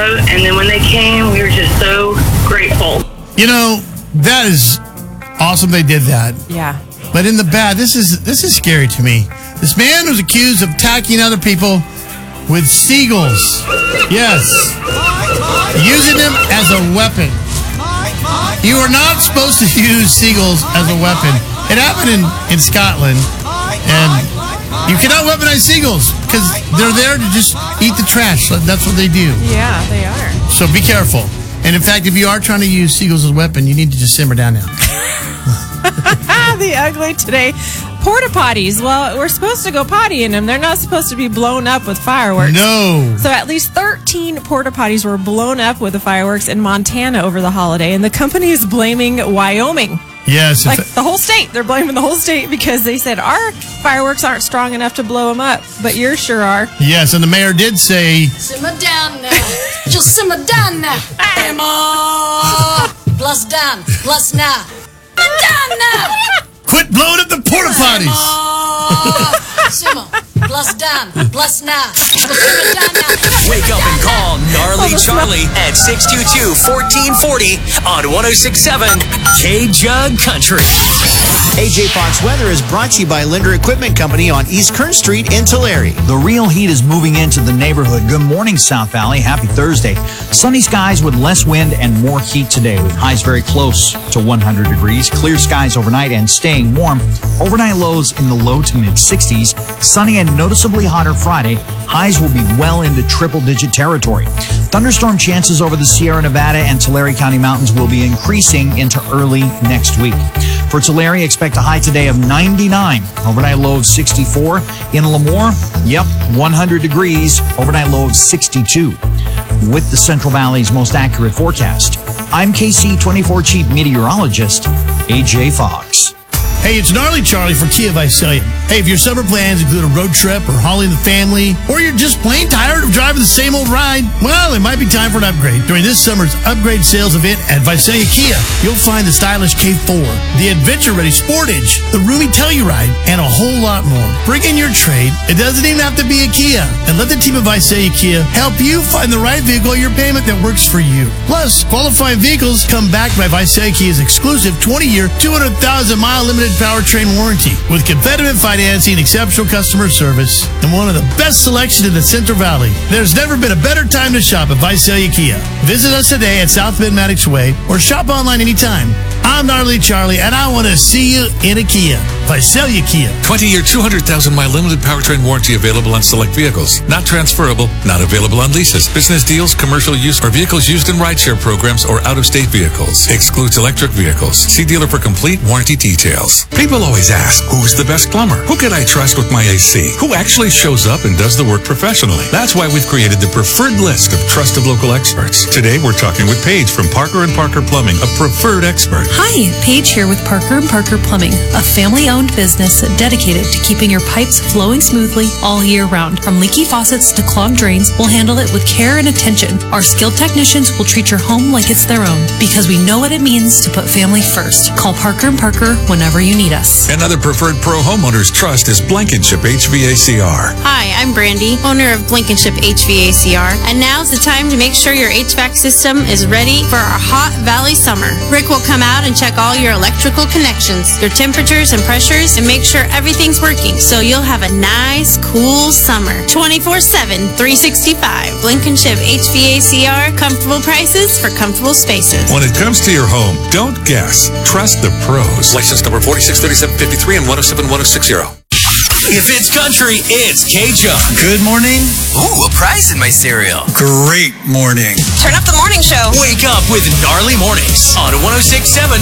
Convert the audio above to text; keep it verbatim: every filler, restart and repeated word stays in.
And then when they came, we were just so grateful. You know, that is awesome they did that. Yeah. But in the bad, this is this is scary to me. This man was accused of attacking other people with seagulls. Yes. Using them as a weapon. You are not supposed to use seagulls as a weapon. It happened in, in Scotland. And you cannot weaponize seagulls because they're there to just eat the trash. That's what they do. Yeah, they are. So be careful. And in fact, if you are trying to use seagulls as a weapon, you need to just simmer down now. The ugly today. Porta potties. Well, we're supposed to go potty in them. They're not supposed to be blown up with fireworks. No. So at least thirteen porta potties were blown up with the fireworks in Montana over the holiday, and the company is blaming Wyoming. Yes. Like the whole state. They're blaming the whole state because they said our fireworks aren't strong enough to blow them up, but yours sure are. Yes, and the mayor did say... Simmer down now. Just simmer down now. Simmer. Plus down. Plus now. Down now. Quit blowing up the porta potties. Simmer. Plus down. Plus now. Simmer down now. Wake up and call Gnarly Charlie at six two two, one four four zero on one oh six point seven K-Jug Country. A J Fox Weather is brought to you by Linder Equipment Company on East Kern Street in Tulare. The real heat is moving into the neighborhood. Good morning, South Valley. Happy Thursday. Sunny skies with less wind and more heat today, with highs very close to one hundred degrees. Clear skies overnight and staying warm. Overnight lows in the low to mid sixties. Sunny and noticeably hotter Friday. Highs will be well into triple-digit territory. Thunderstorm chances over the Sierra Nevada and Tulare County mountains will be increasing into early next week. For Tulare, expect a high today of ninety-nine. Overnight low of sixty-four. In Lemoore, yep, one hundred degrees. Overnight low of sixty-two. With the Central Valley's most accurate forecast, I'm K C twenty-four Chief Meteorologist, A J Fox. Hey, it's Gnarly Charlie for Kia Visalia. Hey, if your summer plans include a road trip or hauling the family, or you're just plain tired of driving the same old ride, well, it might be time for an upgrade. During this summer's upgrade sales event at Visalia Kia, you'll find the stylish K four, the adventure-ready Sportage, the roomy Telluride, and a whole lot more. Bring in your trade. It doesn't even have to be a Kia. And let the team of Visalia Kia help you find the right vehicle or your payment that works for you. Plus, qualifying vehicles come backed by Visalia Kia's exclusive twenty-year, two hundred thousand mile limited powertrain warranty with competitive financing, exceptional customer service, and one of the best selections in the Central Valley. There's never been a better time to shop at Visalia Kia. Visit us today at South Bend Maddox Way or shop online anytime. I'm Gnarly Charlie, and I want to see you in a Kia. Visalia Kia. twenty-year, two hundred thousand mile limited powertrain warranty available on select vehicles. Not transferable, not available on leases. Business deals, commercial use, or vehicles used in rideshare programs or out-of-state vehicles. Excludes electric vehicles. See dealer for complete warranty details. People always ask, who's the best plumber? Who can I trust with my A C? Who actually shows up and does the work professionally? That's why we've created the preferred list of trusted local experts. Today, we're talking with Paige from Parker and Parker Plumbing, a preferred expert. Hi, Paige here with Parker and Parker Plumbing, a family-owned business dedicated to keeping your pipes flowing smoothly all year round. From leaky faucets to clogged drains, we'll handle it with care and attention. Our skilled technicians will treat your home like it's their own because we know what it means to put family first. Call Parker and Parker whenever you need us. Another preferred pro homeowners trust is Blankenship H V A C R. Hi, I'm Brandy, owner of Blankenship H V A C R, and now's the time to make sure your H V A C system is ready for our hot valley summer. Rick will come out and check all your electrical connections, your temperatures and pressures, and make sure everything's working so you'll have a nice, cool summer. twenty-four seven, three sixty-five. Blankenship H V A C R, comfortable prices for comfortable spaces. When it comes to your home, don't guess. Trust the pros. License number forty-six thirty-seven fifty-three and one oh seven one oh six zero. If it's country, it's K-Jug. Good morning. Ooh, a prize in my cereal. Great morning. Turn up the morning show. Wake up with Gnarly Mornings on one oh six point seven